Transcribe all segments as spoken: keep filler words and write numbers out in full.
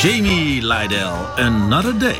Jamie Lydell, Another Day.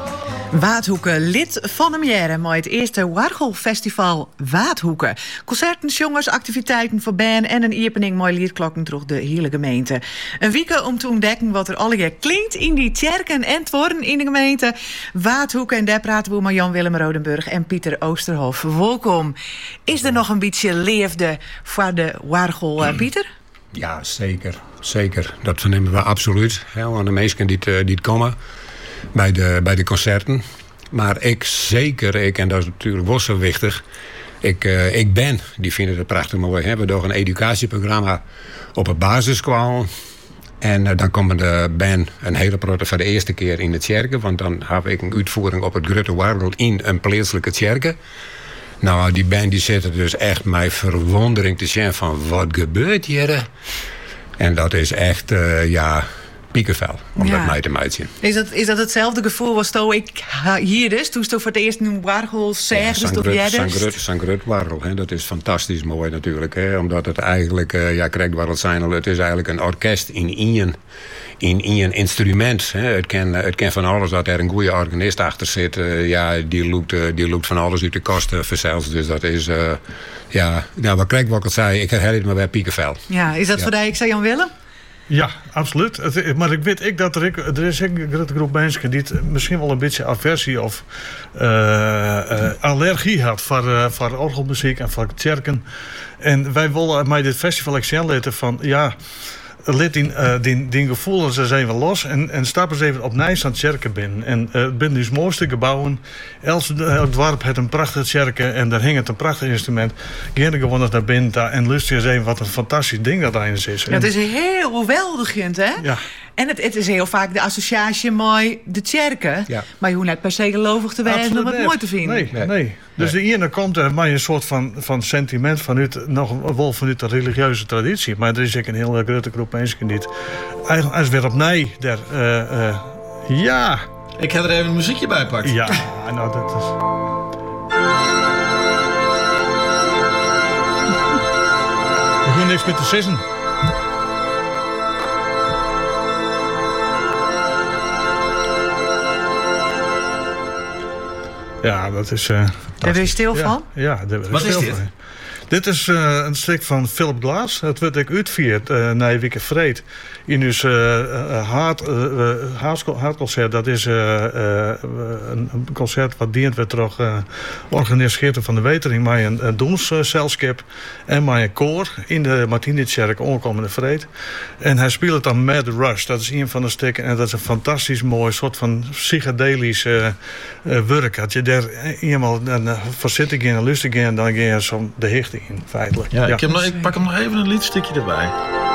Waadhoeken, lid van de Mjere, maar het eerste Wargolfestival Waadhoeken. Concerten, jongens, activiteiten voor band en een opening mooi liedklokken door de hele gemeente. Een week om te ontdekken wat er allemaal klinkt in die kerken en toren in de gemeente Waadhoeken. En daar praten we met Jan-Willem Rodenburg en Pieter Oosterhof. Welkom. Is er nog een beetje leefde voor de Wargol, uh, Pieter? Ja, zeker. Zeker. Dat vernemen we absoluut. Hè, aan de mensen die, die het komen. Bij de, bij de concerten. Maar ik zeker, ik, en dat is natuurlijk wel zo wichtig. Ik, uh, ik ben, die vinden het prachtig mooi. Hè? We doen een educatieprogramma op een basisschool. En uh, dan komen de band een hele protte voor de eerste keer in de kerken. Want dan heb ik een uitvoering op het Grote Wargel in een plaatselijke kerken. Nou, die band die zit er dus echt met verwondering te zien van wat gebeurt hier. En dat is echt, uh, ja... piekenvel, om ja. dat mij te maken. Is dat, is dat hetzelfde gevoel was toen ik hier dus, toen je voor het eerst een Wargel zegt, ja, dus San Grut Wargel, hè, dat is fantastisch mooi natuurlijk, hè, omdat het eigenlijk, uh, ja, kijk waar het zijn, het is eigenlijk een orkest in één, in één instrument. Hè. Het kan, het kan van alles dat er een goede organist achter zit, uh, ja, die loopt, uh, die loopt van alles uit de kosten verzels, dus dat is, uh, ja, nou, wat krijg wat ik al zei, ik herhaal het maar bij piekenvel. Ja, is dat ja. voor jou, ik zei Jan-Willem? Ja, absoluut. Het, maar ik weet ik dat er, er is een grote groep mensen die het misschien wel een beetje aversie of uh, uh, allergie had voor, uh, voor orgelmuziek en voor kerken. En wij willen met dit festival excel laten van ja, let die, uh, die, die gevoelens eens even los en, en stap eens even op Nijs aan het kerken binnen. En uh, het zijn dus mooiste gebouwen. Els het dorp heeft een prachtige kerken en daar hing het een prachtig instrument. Ga er gewoon eens naar binnen daar en lust je eens even wat een fantastisch ding dat eindelijk is. Ja, het is heel overweldigend, hè? Ja. En het, het is heel vaak de associatie met de kerken. Ja. Maar je hoeft net per se gelovig te wijzen om het mooi te vinden. Nee, nee. nee. Dus nee. de ene komt er maar een soort van, van sentiment vanuit, nog wel vanuit de religieuze traditie. Maar er is ook een hele grote groep mensen die het eigenlijk als weer opnieuw daar, uh, uh, ja. Ik ga er even een muziekje bij pakken. Ja, nou dat is... We gaan niks met de sissen. Ja, dat is... Uh, Daar ben je stil van? Ja, ja daar ben ik Wat stil is dit? van. Dit is uh, een stuk van Philip Glass. Het werd ik uitvierd uh, na een week vreed. In dus uh, haard, uh, haardconcert. Dat is uh, uh, een, een concert wat dient werd toch uh, georganiseerd van de Wetering. Met een, een doenszelskip en met een koor in de Martinitkerk onkomende vreed. En hij speelt dan Mad Rush. Dat is een van de stukken. En dat is een fantastisch mooi soort van psychedelisch uh, uh, werk. Als je daar eenmaal uh, voor zit ik in en lustig in, dan ga je zo de hicht in, feitelijk. Ja, ja. Ik, heb nog, ik pak hem nog even een liedstukje erbij.